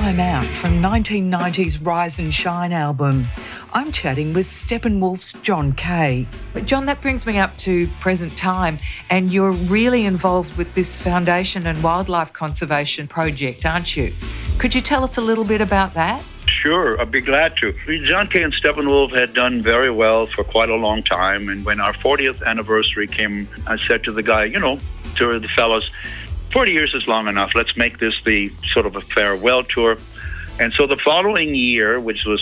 Time Out from 1990's Rise and Shine album. I'm chatting with Steppenwolf's John Kay. John, that brings me up to present time, and you're really involved with this foundation and wildlife conservation project, aren't you? Could you tell us a little bit about that? Sure, I'd be glad to. John Kay and Steppenwolf had done very well for quite a long time, and when our 40th anniversary came, I said to the guy, to the fellows, 40 years is long enough. Let's make this the sort of a farewell tour. And so the following year, which was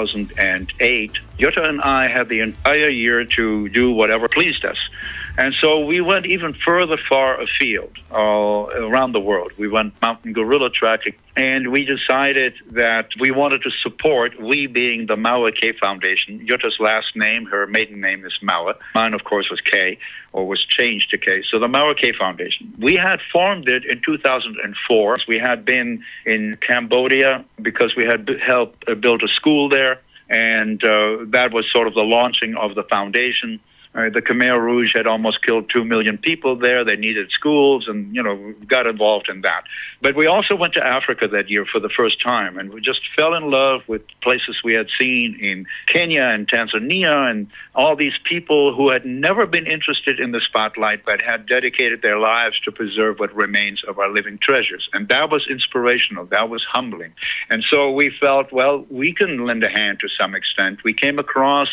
2008, Jutta and I had the entire year to do whatever pleased us. And so we went even far afield, around the world. We went mountain gorilla tracking, and we decided that we wanted to support, we being the Maua Kay Foundation. Jutta's last name, her maiden name is Maua. Mine, of course, was Kay, or was changed to Kay. So the Maua Kay Foundation. We had formed it in 2004. We had been in Cambodia because we had helped build a school there, and that was sort of the launching of the foundation. The Khmer Rouge had almost killed 2 million people there. They needed schools and, got involved in that. But we also went to Africa that year for the first time, and we just fell in love with places we had seen in Kenya and Tanzania, and all these people who had never been interested in the spotlight but had dedicated their lives to preserve what remains of our living treasures. And that was inspirational. That was humbling. And so we felt, well, we can lend a hand to some extent. We came across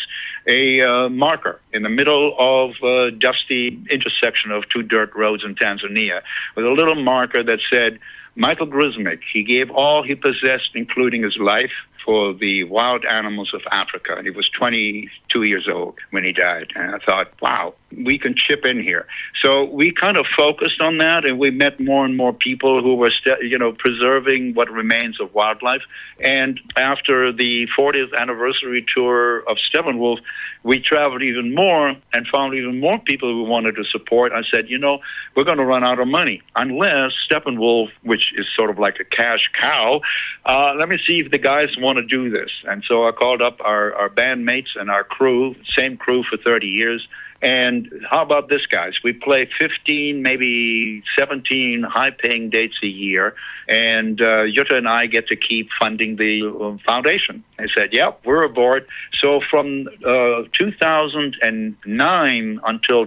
a marker in the middle of a dusty intersection of two dirt roads in Tanzania with a little marker that said, Michael Grusmik, he gave all he possessed, including his life, for the wild animals of Africa. And he was 22 years old when he died. And I thought, wow, we can chip in here. So we kind of focused on that, and we met more and more people who were, preserving what remains of wildlife. And after the 40th anniversary tour of Steppenwolf, we traveled even more and found even more people who wanted to support. I said, we're going to run out of money unless Steppenwolf, which is sort of like a cash cow, let me see if the guys want to do this. And so I called up our bandmates and our crew, same crew for 30 years. And how about this, guys? We play 15, maybe 17 high-paying dates a year, and Jutta and I get to keep funding the foundation. I said, yep, we're aboard. So from 2009 until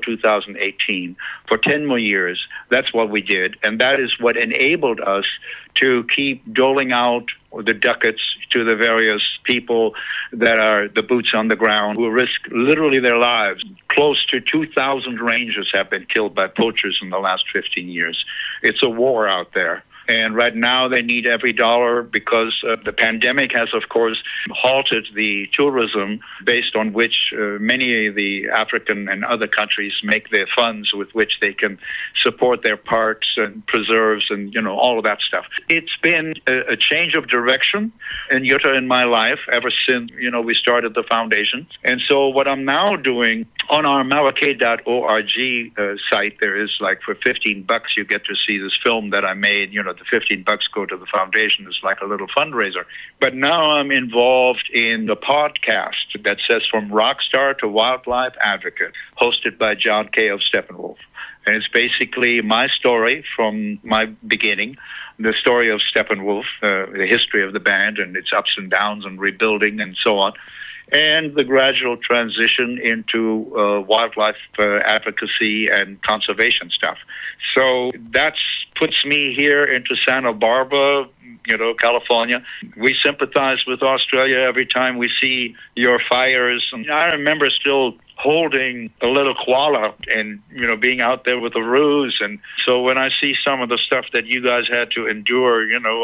2018, for 10 more years, that's what we did. And that is what enabled us to keep doling out the ducats to the various people that are the boots on the ground who risk literally their lives. Close to 2,000 rangers have been killed by poachers in the last 15 years. It's a war out there. And right now they need every dollar because the pandemic has, of course, halted the tourism based on which many of the African and other countries make their funds with which they can support their parks and preserves and, all of that stuff. It's been a change of direction in Jutta in my life ever since, we started the foundation. And so what I'm now doing on our mauakay.org site, there is for $15 you get to see this film that I made, the $15 go to the foundation. It's like a little fundraiser. But now I'm involved in the podcast that says From Rockstar to Wildlife Advocate, hosted by John Kay of Steppenwolf. And it's basically my story from my beginning, the story of Steppenwolf, the history of the band and its ups and downs and rebuilding and so on, and the gradual transition into wildlife advocacy and conservation stuff. So that puts me here into Santa Barbara, California. We sympathize with Australia every time we see your fires. And I remember still holding a little koala and, being out there with a ruse. And so when I see some of the stuff that you guys had to endure,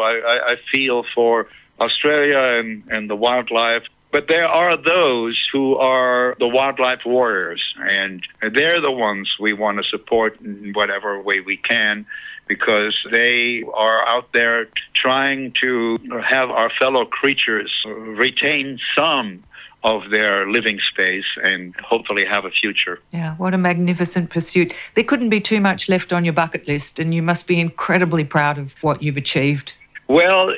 I feel for Australia and the wildlife. But there are those who are the wildlife warriors, and they're the ones we want to support in whatever way we can, because they are out there trying to have our fellow creatures retain some of their living space and hopefully have a future. Yeah, what a magnificent pursuit. There couldn't be too much left on your bucket list, and you must be incredibly proud of what you've achieved. Well,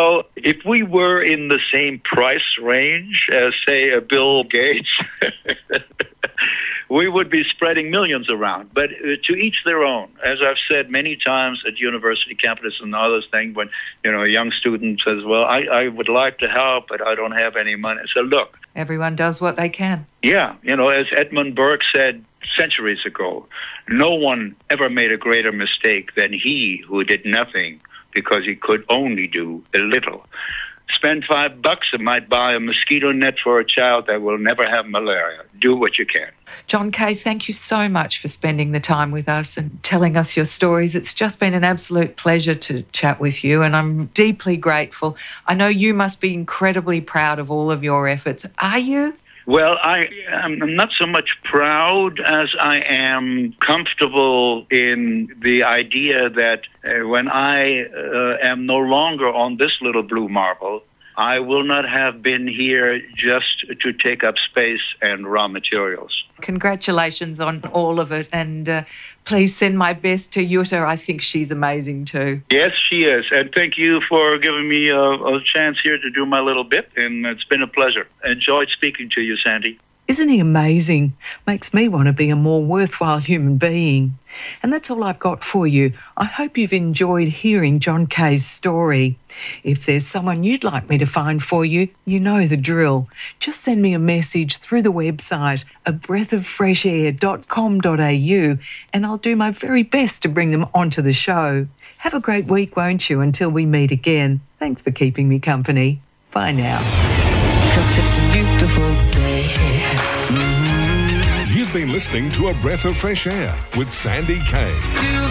if we were in the same price range as, say, a Bill Gates, we would be spreading millions around. But to each their own. As I've said many times at university campuses and others things, when a young student says, well, I would like to help, but I don't have any money. I say, look. Everyone does what they can. Yeah. As Edmund Burke said centuries ago, no one ever made a greater mistake than he who did nothing because he could only do a little. Spend $5, it might buy a mosquito net for a child that will never have malaria. Do what you can. John Kay, thank you so much for spending the time with us and telling us your stories. It's just been an absolute pleasure to chat with you, and I'm deeply grateful. I know you must be incredibly proud of all of your efforts. Are you? Well, I'm not so much proud as I am comfortable in the idea that when I am no longer on this little blue marble, I will not have been here just to take up space and raw materials. Congratulations on all of it, and please send my best to Jutta. I think she's amazing too. Yes, she is, and thank you for giving me a chance here to do my little bit, and it's been a pleasure. Enjoyed speaking to you, Sandy. Isn't he amazing? Makes me want to be a more worthwhile human being. And that's all I've got for you. I hope you've enjoyed hearing John Kay's story. If there's someone you'd like me to find for you, you know the drill. Just send me a message through the website, abreathoffreshair.com.au, and I'll do my very best to bring them onto the show. Have a great week, won't you, until we meet again. Thanks for keeping me company. Bye now. 'Cause it's a beautiful day. You've been listening to A Breath of Fresh Air with Sandy Kay.